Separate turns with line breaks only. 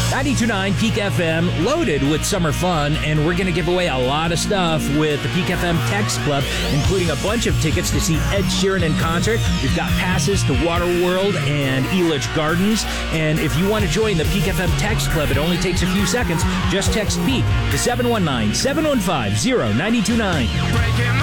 92.9 Peak FM, loaded with summer fun, and we're going to give away a lot of stuff with the Peak FM Text Club, including a bunch of tickets to see Ed Sheeran in concert. We've got passes to Waterworld and Elitch Gardens, and if you want to join the Peak FM Text Club, it only takes a few seconds. Just text PEAK to 719-715-0929.